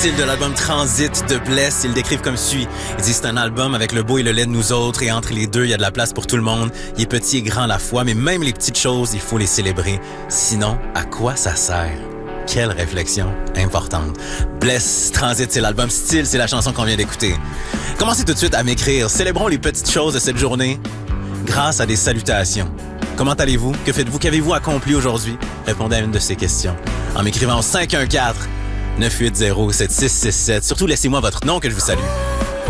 style de l'album Transit de Bless. Ils le décrivent comme suit. Ils disent c'est un album avec le beau et le laid de nous autres, et entre les deux, il y a de la place pour tout le monde. Il est petit et grand à la fois, mais même les petites choses, il faut les célébrer. Sinon, à quoi ça sert? Quelle réflexion importante. Bless, Transit, c'est l'album. Style, c'est la chanson qu'on vient d'écouter. Commencez tout de suite à m'écrire. Célébrons les petites choses de cette journée grâce à des salutations. Comment allez-vous? Que faites-vous? Qu'avez-vous accompli aujourd'hui? Répondez à une de ces questions en m'écrivant au 514-980-7667. Surtout, laissez-moi votre nom que je vous salue.